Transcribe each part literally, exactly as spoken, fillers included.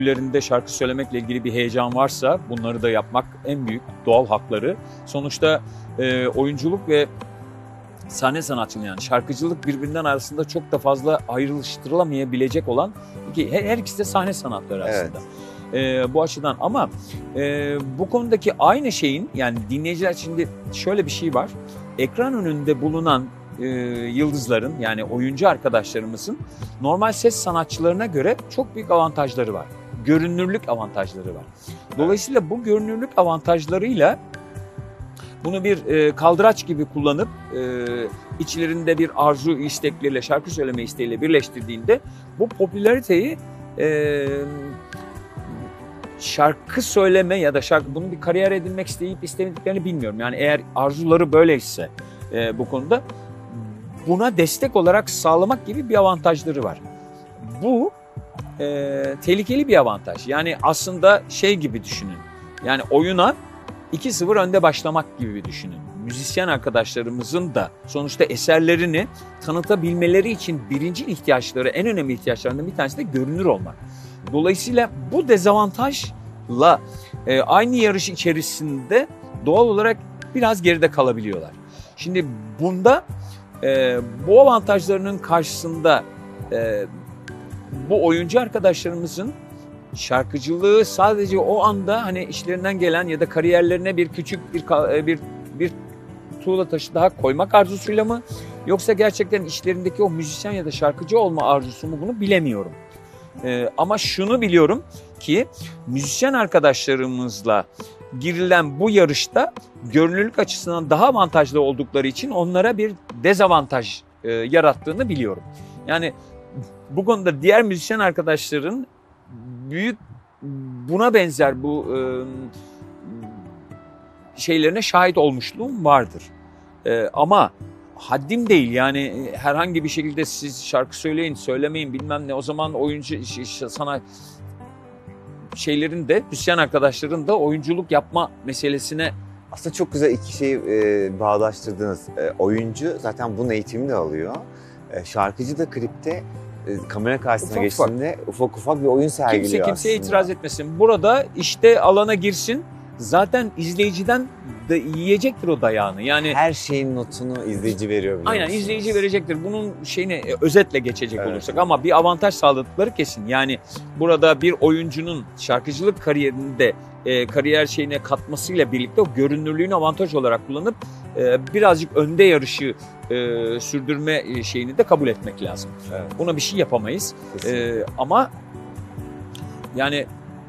Lerinde şarkı söylemekle ilgili bir heyecan varsa bunları da yapmak en büyük doğal hakları. Sonuçta e, oyunculuk ve sahne sanatçılığı, yani şarkıcılık birbirinden arasında çok da fazla ayrıştırılamayabilecek olan iki, her, her ikisi de sahne sanatları aslında. Evet. E, bu açıdan ama e, bu konudaki aynı şeyin, yani dinleyiciler, şimdi şöyle bir şey var. Ekran önünde bulunan e, yıldızların, yani oyuncu arkadaşlarımızın normal ses sanatçılarına göre çok büyük avantajları var. Görünürlük avantajları var. Dolayısıyla bu görünürlük avantajlarıyla bunu bir e, kaldıraç gibi kullanıp e, içlerinde bir arzu istekleriyle, şarkı söyleme isteğiyle birleştirdiğinde bu popülariteyi e, şarkı söyleme ya da şarkı, bunu bir kariyer edinmek isteyip istemediklerini bilmiyorum. Yani eğer arzuları böyleyse e, bu konuda buna destek olarak sağlamak gibi bir avantajları var. Bu e, tehlikeli bir avantaj. Yani aslında şey gibi düşünün. Yani oyuna iki sıfır önde başlamak gibi düşünün. Müzisyen arkadaşlarımızın da sonuçta eserlerini tanıtabilmeleri için birinci ihtiyaçları, en önemli ihtiyaçlarından bir tanesi de görünür olmak. Dolayısıyla bu dezavantajla e, aynı yarış içerisinde doğal olarak biraz geride kalabiliyorlar. Şimdi bunda e, bu avantajlarının karşısında e, bu oyuncu arkadaşlarımızın şarkıcılığı sadece o anda hani işlerinden gelen ya da kariyerlerine bir küçük bir bir bir tuğla taşı daha koymak arzusuyla mı, yoksa gerçekten işlerindeki o müzisyen ya da şarkıcı olma arzusu mu, bunu bilemiyorum. Ee, ama şunu biliyorum ki müzisyen arkadaşlarımızla girilen bu yarışta görünürlük açısından daha avantajlı oldukları için onlara bir dezavantaj e, yarattığını biliyorum. Yani bu konuda diğer müzisyen arkadaşların büyük buna benzer bu e, şeylerine şahit olmuşluğum vardır. E, ama haddim değil, yani herhangi bir şekilde siz şarkı söyleyin, söylemeyin bilmem ne, o zaman oyuncu sana şeylerin de, müzisyen arkadaşların da oyunculuk yapma meselesine. Aslında çok güzel iki şeyi e, bağdaştırdınız. E, oyuncu zaten bunun eğitimini de alıyor. E, şarkıcı da klipte e, kamera karşısına ufak geçtiğinde ufak. ufak ufak bir oyun sergiliyor. Kimse kimseye aslında itiraz etmesin. Burada işte alana girsin. Zaten izleyiciden de yiyecektir o dayağını. Yani her şeyin notunu izleyici veriyor biliyor aynen musunuz? izleyici verecektir. Bunun şeyini e, özetle geçecek Evet. olursak, ama bir avantaj sağladıkları kesin. Yani burada bir oyuncunun şarkıcılık kariyerinde e, kariyer şeyine katmasıyla birlikte o görünürlüğünü avantaj olarak kullanıp e, birazcık önde yarışı e, sürdürme şeyini de kabul etmek lazım. Evet. Buna bir şey yapamayız. E, ama yani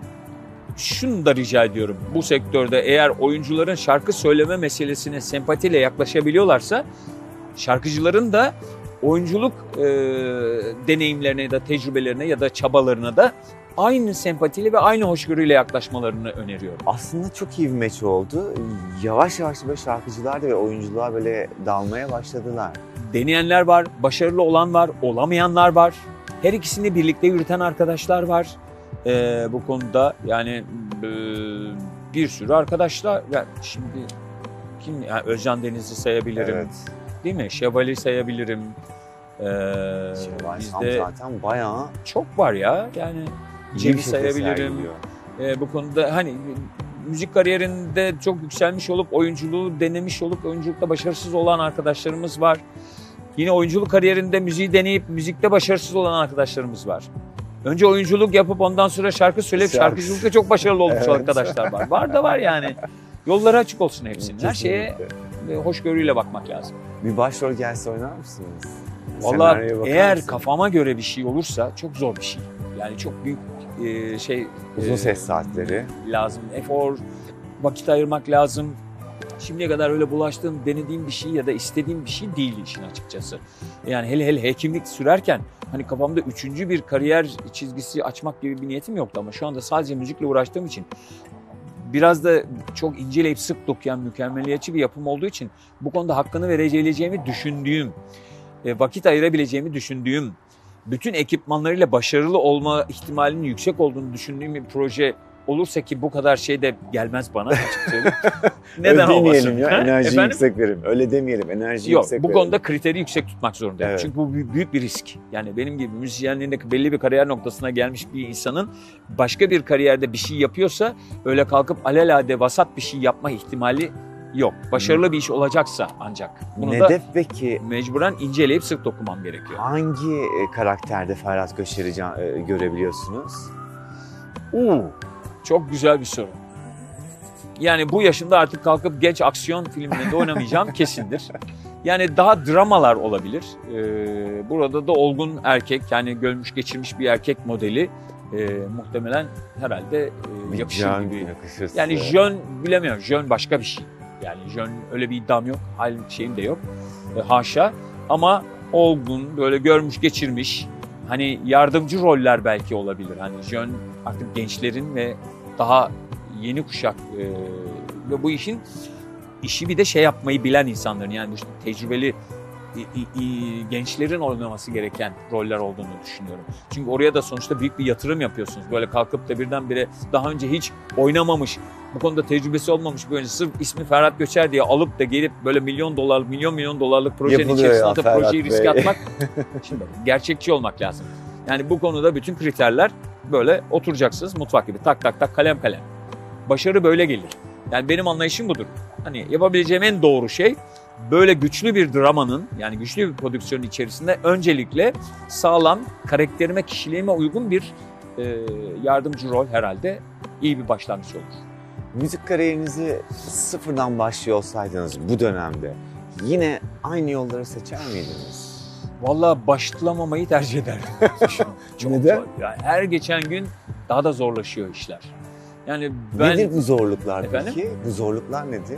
şunu da rica ediyorum, bu sektörde eğer oyuncuların şarkı söyleme meselesine sempatiyle yaklaşabiliyorlarsa, şarkıcıların da oyunculuk e, deneyimlerine ya da tecrübelerine ya da çabalarına da aynı sempatiyle ve aynı hoşgörüyle yaklaşmalarını öneriyorum. Aslında çok iyi bir meç oldu. Yavaş yavaş böyle şarkıcılar da ve oyuncular böyle dalmaya başladılar. Deneyenler var, başarılı olan var, olamayanlar var. Her ikisini birlikte yürüten arkadaşlar var. Ee, bu konuda yani e, bir sürü arkadaşlar, yani şimdi kim, yani Özcan Deniz'i sayabilirim, Evet. değil mi? Şevval'i sayabilirim. Ee, Şevval bizde zaten bayağı çok var ya, yani Cem'i sayabilirim. Ee, bu konuda hani müzik kariyerinde çok yükselmiş olup oyunculuğu denemiş olup oyunculukta başarısız olan arkadaşlarımız var. Yine oyunculuk kariyerinde müziği deneyip müzikte başarısız olan arkadaşlarımız var. Önce oyunculuk yapıp ondan sonra şarkı söyleyip Şarkı. şarkıcılıkta çok başarılı olmuş evet. arkadaşlar var. Var da var yani. Yolları açık olsun hepsinin. Her şeye hoşgörüyle bakmak lazım. Bir başrol gelse oynar mısınız? Vallahi eğer mısın? Kafama göre bir şey olursa çok zor bir şey. Yani çok büyük e, şey... Uzun e, ses saatleri. Lazım. Efor, vakit ayırmak lazım. Şimdiye kadar öyle bulaştığım, denediğim bir şey ya da istediğim bir şey değil işin açıkçası. Yani hele hele hekimlik sürerken hani kafamda üçüncü bir kariyer çizgisi açmak gibi bir niyetim yoktu, ama şu anda sadece müzikle uğraştığım için, biraz da çok inceleyip sık dokuyan mükemmeliyetçi bir yapım olduğu için bu konuda hakkını vereceğimi düşündüğüm, vakit ayırabileceğimi düşündüğüm, bütün ekipmanlarıyla başarılı olma ihtimalinin yüksek olduğunu düşündüğüm bir proje olursa ki bu kadar şey de gelmez bana açık söyleyeyim. Neden Öyle demeyelim olmasın? ya, Ha? enerjiyi Efendim? yüksek verin. Öyle demeyelim, enerjiyi Yok, yüksek bu verin. konuda kriteri yüksek tutmak zorundayım. Evet. Çünkü bu büyük, büyük bir risk. Yani benim gibi müzisyenliğindeki belli bir kariyer noktasına gelmiş bir insanın başka bir kariyerde bir şey yapıyorsa öyle kalkıp alelade vasat bir şey yapma ihtimali yok. Başarılı bir iş olacaksa ancak. Bunu da Hedef peki mecburen inceleyip sık dokumam gerekiyor. hangi e, karakterde Ferhat Göçer'i can- e, görebiliyorsunuz? Uuu, çok güzel bir soru. Yani bu yaşımda artık kalkıp genç aksiyon filmlerinde oynamayacağım kesindir. Yani daha dramalar olabilir. Ee, burada da olgun erkek, yani görmüş geçirmiş bir erkek modeli e, muhtemelen herhalde e, yakışır Can gibi. yakışır Yani size. jön bilemiyorum, jön başka bir şey. Yani jön öyle bir iddiam yok, hal şeyim de yok. E, haşa. Ama olgun, böyle görmüş geçirmiş, hani yardımcı roller belki olabilir. Hani jön artık gençlerin ve daha yeni kuşak e, ve bu işin işi bir de şey yapmayı bilen insanların, yani işte tecrübeli i- i- i- gençlerin oynaması gereken roller olduğunu düşünüyorum. Çünkü oraya da sonuçta büyük bir yatırım yapıyorsunuz. Böyle kalkıp da birdenbire daha önce hiç oynamamış, bu konuda tecrübesi olmamış bir oyuncu sırf ismi Ferhat Göçer diye alıp da gelip böyle milyon dolar, milyon milyon dolarlık projenin Yapılıyor içerisine ya atıp Ferhat projeyi riske Bey. atmak, şimdi gerçekçi olmak lazım. Yani bu konuda bütün kriterler böyle oturacaksınız mutfak gibi tak tak tak kalem kalem. Başarı böyle gelir. Yani benim anlayışım budur. Hani yapabileceğim en doğru şey böyle güçlü bir dramanın, yani güçlü bir prodüksiyonun içerisinde öncelikle sağlam, karakterime, kişiliğime uygun bir e, yardımcı rol herhalde iyi bir başlangıç olur. Müzik kariyerinizi sıfırdan başlıyor olsaydınız bu dönemde yine aynı yolları seçer miydiniz? Vallahi başlamamayı tercih ederdim. Çok Neden? zor. Yani her geçen gün daha da zorlaşıyor işler. Yani ben Nedir bu zorluklar Efendim? peki? Bu zorluklar nedir?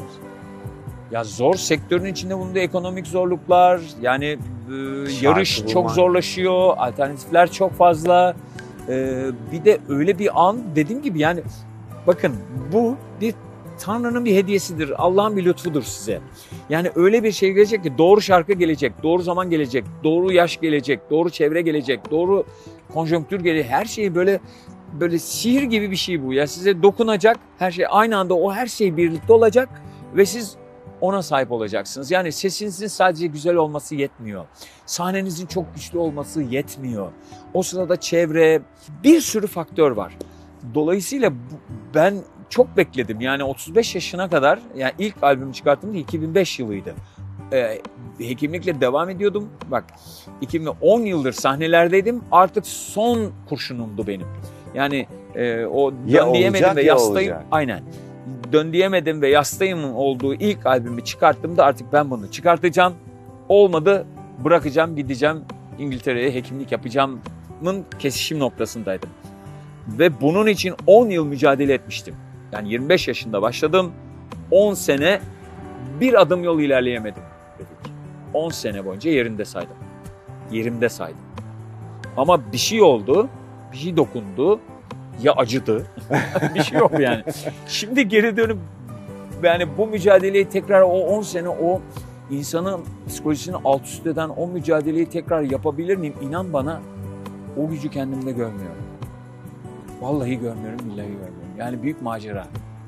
ya zor, sektörün içinde bunda ekonomik zorluklar, yani e, yarış bulmak. çok zorlaşıyor, alternatifler çok fazla. E, bir de öyle bir an, dediğim gibi yani bakın bu bir Tanrı'nın bir hediyesidir, Allah'ın bir lütfudur size. Yani öyle bir şey gelecek ki doğru şarkı gelecek, doğru zaman gelecek, doğru yaş gelecek, doğru çevre gelecek, doğru konjonktür gelecek. Her şey böyle böyle sihir gibi bir şey bu ya, size dokunacak, her şey aynı anda, o her şey birlikte olacak ve siz ona sahip olacaksınız. Yani sesinizin sadece güzel olması yetmiyor. Sahnenizin çok güçlü olması yetmiyor. O sırada çevre, bir sürü faktör var. Dolayısıyla bu- ben çok bekledim. Yani otuz beş yaşına kadar, yani ilk albümü çıkarttığımda iki bin beş yılıydı. Ee, hekimlikle devam ediyordum. Bak iki bin on yıldır sahnelerdeydim. Artık son kurşunumdu benim. Yani e, o Ya dön diyemedim olacak ve ya yastayım. olacak. Aynen. Dön diyemedim ve yastayımın olduğu ilk albümü çıkarttığımda artık ben bunu çıkartacağım. Olmadı, bırakacağım, gideceğim İngiltere'ye hekimlik yapacağımın kesişim noktasındaydım. Ve bunun için on yıl mücadele etmiştim. Yani yirmi beş yaşında başladım. on sene bir adım yol ilerleyemedim dedik. on sene boyunca yerinde saydım. Yerimde saydım. Ama bir şey oldu, bir şey dokundu, ya acıdı, bir şey yok yani. Şimdi geri dönüp yani bu mücadeleyi tekrar, o on sene o insanın psikolojisini alt üst eden o mücadeleyi tekrar yapabilir miyim? İnan bana o gücü kendimde görmüyorum. Vallahi görmüyorum, billahi görmüyorum. Yani büyük macera.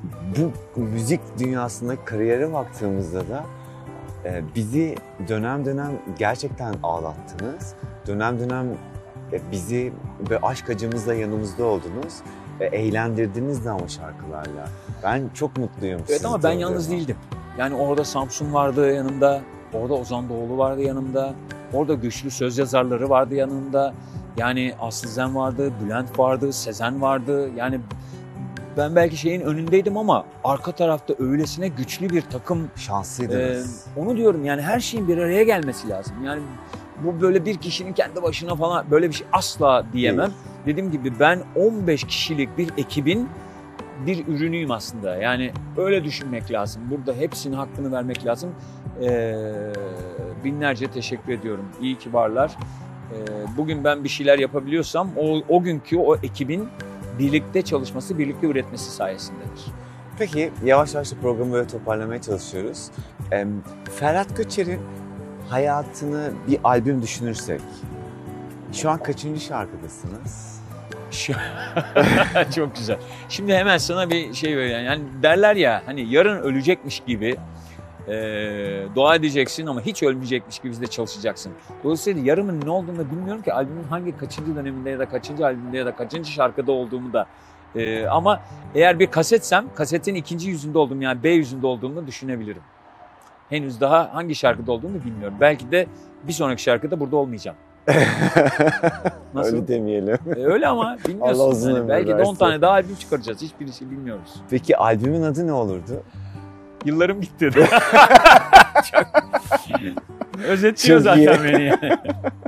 Bu müzik dünyasındaki kariyere baktığımızda da e, bizi dönem dönem gerçekten ağlattınız. Dönem dönem e, bizi ve aşk acımızla yanımızda oldunuz. E, eğlendirdiniz de ama şarkılarla. Ben çok mutluyum. Evet sizi ama ben tanıdığıma. yalnız değildim. Yani orada Samsun vardı yanımda, orada Ozan Doğulu vardı yanımda, orada güçlü söz yazarları vardı yanımda. Yani Aslı Zen vardı, Bülent vardı, Sezen vardı. Yani ben belki şeyin önündeydim ama arka tarafta öylesine güçlü bir takım. Ee, Şanslıydınız. onu diyorum, yani her şeyin bir araya gelmesi lazım. Yani bu böyle bir kişinin kendi başına falan böyle bir şey asla diyemem. Dediğim gibi ben on beş kişilik bir ekibin bir ürünüyüm aslında. Yani öyle düşünmek lazım. Burada hepsinin hakkını vermek lazım. Ee, binlerce teşekkür ediyorum. İyi ki varlar. Ee, bugün ben bir şeyler yapabiliyorsam o, o günkü o ekibin birlikte çalışması, birlikte üretmesi sayesindedir. Peki yavaş yavaş da programı böyle toparlamaya çalışıyoruz. E, Ferhat Göçer'in hayatını bir albüm düşünürsek şu an kaçıncı şarkıdasınız? Şu- Çok güzel. Şimdi hemen sana bir şey vereyim. Yani derler ya hani yarın ölecekmiş gibi e, dua edeceksin ama hiç ölmeyecekmiş gibi de çalışacaksın. Dolayısıyla yarımın ne olduğunu da bilmiyorum ki albümün hangi kaçıncı döneminde ya da kaçıncı albümde ya da kaçıncı şarkıda olduğumu da. E, ama eğer bir kasetsem kasetin ikinci yüzünde olduğumu yani B yüzünde olduğumu düşünebilirim. Henüz daha hangi şarkıda olduğumu bilmiyorum. Belki de bir sonraki şarkıda burada olmayacağım. Nasıl? Öyle demeyelim. E, öyle ama bilmiyorsun. Allah uzun Yani ömür belki de on versin. tane daha albüm çıkaracağız. Hiçbirisi bilmiyoruz. Peki albümün adı ne olurdu? Yıllarım gitti. Çok... Özetliyor Çok zaten iyi. beni yani.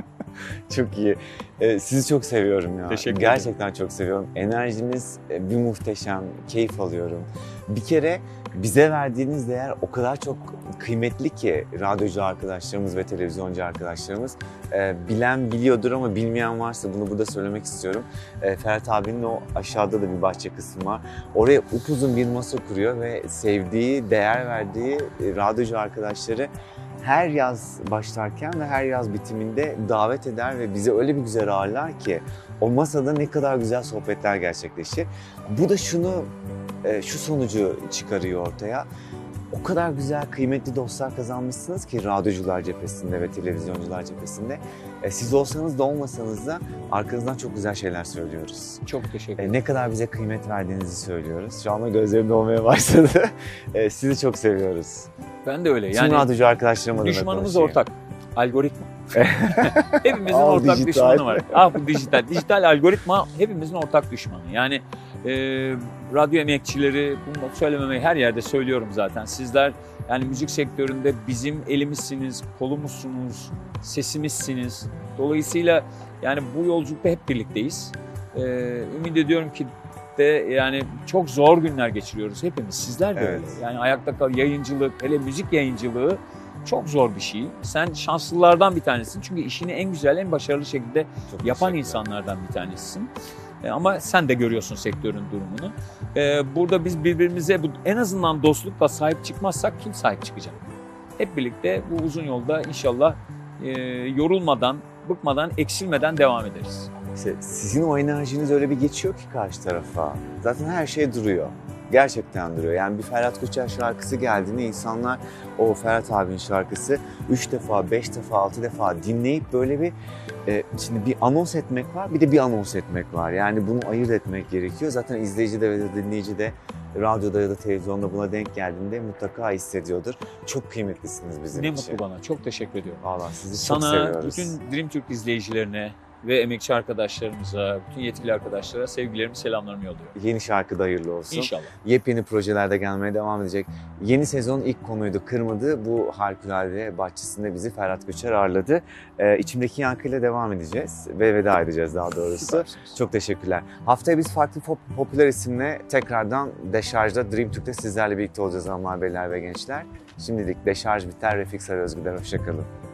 Çok iyi. Ee, sizi çok seviyorum ya. Teşekkür ederim. Gerçekten çok seviyorum. Enerjiniz e, bir muhteşem. Keyif alıyorum. Bir kere bize verdiğiniz değer o kadar çok kıymetli ki radyocu arkadaşlarımız ve televizyoncu arkadaşlarımız. Ee, bilen biliyordur ama bilmeyen varsa bunu burada söylemek istiyorum. Ee, Ferhat abinin o aşağıda da bir bahçe kısmı var. Oraya upuzun bir masa kuruyor ve sevdiği, değer verdiği e, radyocu arkadaşları her yaz başlarken ve her yaz bitiminde davet eder ve bize öyle bir güzel ağırlar ki o masada ne kadar güzel sohbetler gerçekleşir. Bu da şunu, e, şu sonucu çıkarıyor ortaya. O kadar güzel, kıymetli dostlar kazanmışsınız ki radyocular cephesinde ve televizyoncular cephesinde. E, siz olsanız da olmasanız da arkanızdan çok güzel şeyler söylüyoruz. Çok teşekkür ederim. E, ne kadar bize kıymet verdiğinizi söylüyoruz. Şu anda gözlerim dolmaya başladı. E, sizi çok seviyoruz. Ben de öyle. Tüm Yani radyocu arkadaşlarım adına düşmanımız konuşayım. ortak. Algoritma. Hepimizin Al, ortak dijital. düşmanı var. Ah bu dijital. Dijital algoritma hepimizin ortak düşmanı. Yani e, radyo emekçileri, bunu söylememeyi her yerde söylüyorum zaten. Sizler yani müzik sektöründe bizim elimizsiniz, kolumuzsunuz, sesimizsiniz. Dolayısıyla yani bu yolculukta hep birlikteyiz. E, ümit ediyorum ki de yani çok zor günler geçiriyoruz hepimiz. Sizler de Evet. öyle. Yani ayakta kal yayıncılık, hele müzik yayıncılığı çok zor bir şey. Sen şanslılardan bir tanesin. Çünkü işini en güzel, en başarılı şekilde Çok yapan teşekkürler. insanlardan bir tanesisin. E, ama sen de görüyorsun sektörün durumunu. E, burada biz birbirimize bu, en azından dostlukla sahip çıkmazsak kim sahip çıkacak? Hep birlikte bu uzun yolda inşallah e, yorulmadan, bıkmadan, eksilmeden devam ederiz. İşte sizin o enerjiniz öyle bir geçiyor ki karşı tarafa. Zaten her şey duruyor. Gerçekten duruyor. Yani bir Ferhat Göçer şarkısı geldiğinde insanlar o Ferhat abinin şarkısı üç defa, beş defa, altı defa dinleyip böyle bir e, şimdi bir anons etmek var, bir de bir anons etmek var. Yani bunu ayırt etmek gerekiyor. Zaten izleyici de ve de dinleyici de radyoda ya da televizyonda buna denk geldiğinde mutlaka hissediyordur. Çok kıymetlisiniz bizim Ne için. mutlu bana. Çok teşekkür ediyorum. Vallahi sizi çok Sana, seviyoruz. bütün Dream Türk izleyicilerine ve emekçi arkadaşlarımıza, bütün yetkili arkadaşlara sevgilerimi, selamlarımı yolluyorum. Yeni şarkı da hayırlı olsun. İnşallah. Yepyeni projelerde gelmeye devam edecek. Yeni sezon ilk konuydu Kırmadı. Bu harikulade bahçesinde bizi Ferhat Göçer ağırladı. Ee, içimdeki yankıyla devam edeceğiz ve veda edeceğiz daha doğrusu. Süpersiniz. Çok teşekkürler. Haftaya biz farklı pop- popüler isimle tekrardan Deşarj'da Dream Türk'te sizlerle birlikte olacağız hanımlar, beyler ve gençler. Şimdilik Deşarj biter. Refik Sarıözgü'den hoşçakalın.